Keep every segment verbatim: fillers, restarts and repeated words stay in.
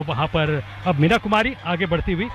वहां पर अब मीना कुमारी आगे बढ़ती हुई,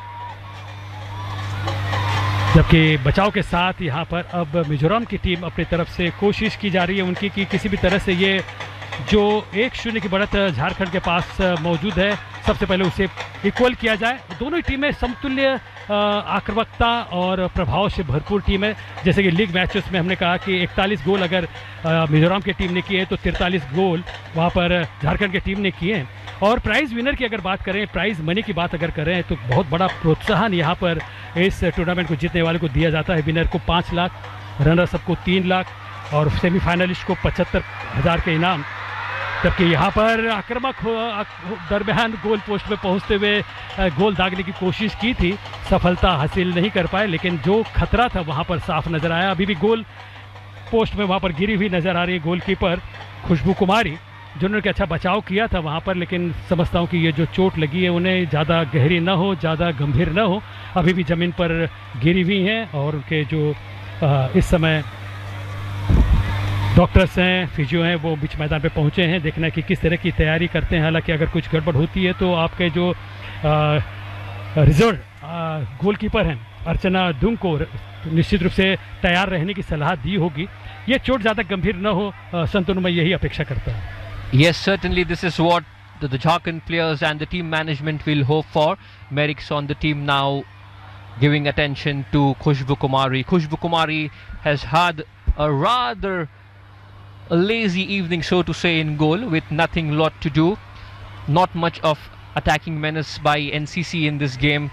जबकि बचाव के साथ यहां पर अब मिजोरम की टीम अपनी तरफ से कोशिश की जा रही है उनकी कि किसी भी तरह से ये जो एक शून्य की बढ़त झारखंड के पास मौजूद है सबसे पहले उसे इक्वल किया जाए। दोनों ही टीमें समतुल्य आक्रामकता और प्रभाव से भरपूर टीम है। जैसे कि लीग मैचेस में हमने कहा कि इकतालीस गोल अगर मिजोरम की टीम ने किए हैं तो तैंतालीस गोल वहां पर झारखंड की टीम ने किए हैं। और प्राइज विनर की अगर बात करें, प्राइज मनी की बात अगर करें तो बहुत बड़ा प्रोत्साहन यहाँ पर इस टूर्नामेंट को जीतने वाले को दिया जाता है। विनर को पाँच लाख, रनर्स अप को तीन लाख और सेमीफाइनलिस्ट को पचहत्तर हज़ार के इनाम। जबकि यहाँ पर आक्रामक दरमियान गोल पोस्ट में पहुँचते हुए गोल दागने की कोशिश की थी, सफलता हासिल नहीं कर पाए, लेकिन जो खतरा था वहाँ पर साफ नजर आया। अभी भी गोल पोस्ट में वहाँ पर गिरी हुई नजर आ रही है गोलकीपर खुशबू कुमारी, जिन्होंने कि अच्छा बचाव किया था वहाँ पर, लेकिन समझता हूँ कि ये जो चोट लगी है उन्हें ज़्यादा गहरी ना हो, ज़्यादा गंभीर ना हो, अभी भी ज़मीन पर गिरी हुई हैं। और उनके जो आ, इस समय डॉक्टर्स हैं, फिजियो हैं, वो बीच मैदान पे पहुंचे हैं, देखना कि किस तरह की तैयारी करते हैं। हालांकि अगर कुछ गड़बड़ होती है तो आपके जो रिजर्व गोलकीपर हैं अर्चना दुंग को निश्चित रूप से तैयार रहने की सलाह दी होगी। ये चोट ज़्यादा गंभीर न हो, संतुन में यही अपेक्षा करता है। Yes, certainly this is what the, the Jharkhand players and the team management will hope for. Merrick's on the team now, giving attention to Khushbu Kumari. Khushbu Kumari has had a rather a lazy evening, so to say, in goal, with nothing lot to do. Not much of attacking menace by N C C in this game.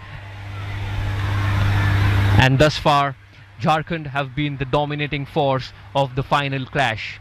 And thus far, Jharkhand have been the dominating force of the final clash.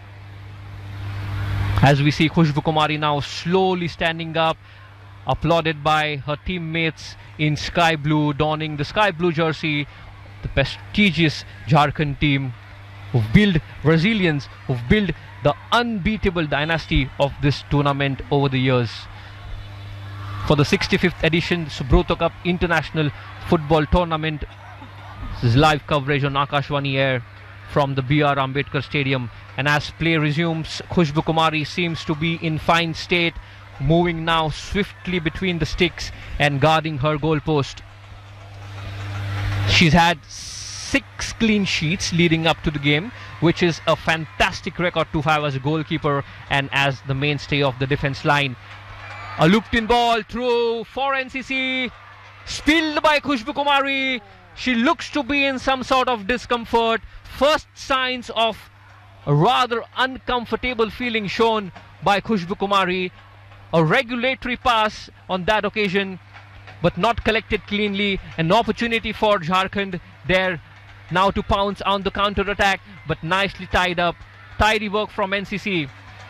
As we see Khushbu Kumari now slowly standing up, applauded by her teammates in sky blue, donning the sky blue jersey, the prestigious Jharkhand team who've built resilience, who've built the unbeatable dynasty of this tournament over the years. For the sixty-fifth edition Subroto Cup International Football Tournament, this is live coverage on Akashvani Air from the B R Ambedkar Stadium. And as play resumes, Khushbu Kumari seems to be in fine state, moving now swiftly between the sticks and guarding her goal post. She's had six clean sheets leading up to the game, which is a fantastic record to have as a goalkeeper and as the mainstay of the defense line. A looped in ball through for N C C, spilled by Khushbu Kumari. She looks to be in some sort of discomfort. First signs of a rather uncomfortable feeling shown by Khushbu Kumari. A regulatory pass on that occasion, but not collected cleanly. An opportunity for Jharkhand there now to pounce on the counter attack, but nicely tied up. Tidy work from N C C.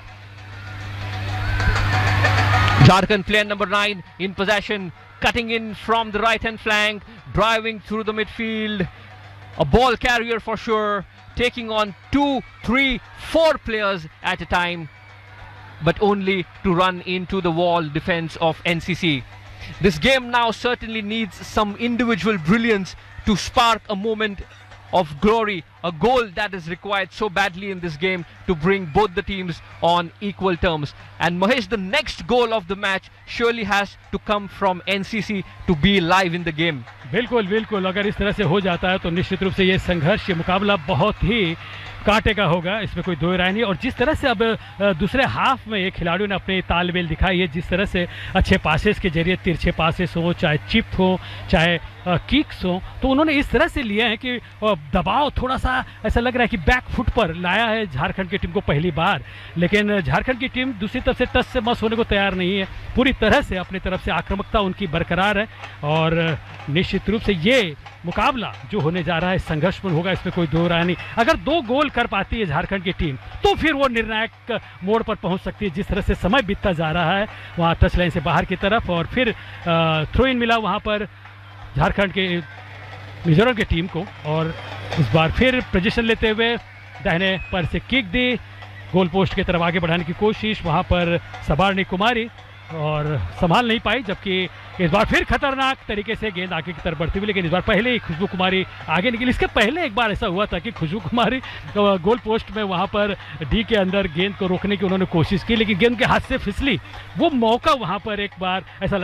Jharkhand player number nine in possession, cutting in from the right hand flank, driving through the midfield. A ball carrier for sure, taking on two, three, four players at a time, but only to run into the wall defense of N C C. This game now certainly needs some individual brilliance to spark a moment of glory, a goal that is required so badly in this game to bring both the teams on equal terms. And Mahesh, the next goal of the match surely has to come from N C C to be live in the game. बिल्कुल बिल्कुल, अगर इस तरह से हो जाता है तो निश्चित रूप से ये संघर्ष, ये मुकाबला बहुत ही कांटे का होगा, इसमें कोई दो राय नहीं। और जिस तरह से अब दूसरे हाफ में ये खिलाड़ियों ने अपनी तालमेल दिखाई है, जिस तरह से अच्छे पासेस के जरिए, तिरछे पासेस हो, चाहे चिप हो, चाहे किक्स हो, तो उन्होंने इस तरह से लिया है कि दबाव थोड़ा सा ऐसा लग रहा है कि बैक फुट पर लाया है झारखंड की टीम को पहली बार। लेकिन झारखंड की टीम दूसरी तरफ से टस से मस होने को तैयार नहीं है, पूरी तरह से अपनी तरफ से आक्रामकता उनकी बरकरार है। और निश्चित रूप से ये मुकाबला जो होने जा रहा है संघर्षपूर्ण होगा, इसमें कोई दो राय नहीं। अगर दो गोल कर पाती है झारखंड की टीम तो फिर वो निर्णायक मोड़ पर पहुंच सकती है। जिस तरह से समय बीतता जा रहा है वहाँ टच लाइन से बाहर की तरफ, और फिर थ्रो इन मिला वहाँ पर झारखंड के मिजोरम की टीम को, और इस बार फिर पोजीशन लेते हुए दाहिने पर से किक दी, गोल पोस्ट की तरफ आगे बढ़ाने की कोशिश, वहाँ पर सबारनी कुमारी और संभाल नहीं पाई, जबकि इस बार फिर खतरनाक तरीके से गेंद आगे की तरफ बढ़ती हुई, लेकिन इस बार पहले ही खुशबू कुमारी आगे निकली। इसके पहले एक बार ऐसा हुआ था कि खुशबू कुमारी गोल पोस्ट में वहां पर डी के अंदर गेंद को रोकने की उन्होंने कोशिश की, लेकिन गेंद के हाथ से फिसली। वो मौका वहां पर एक बार ऐसा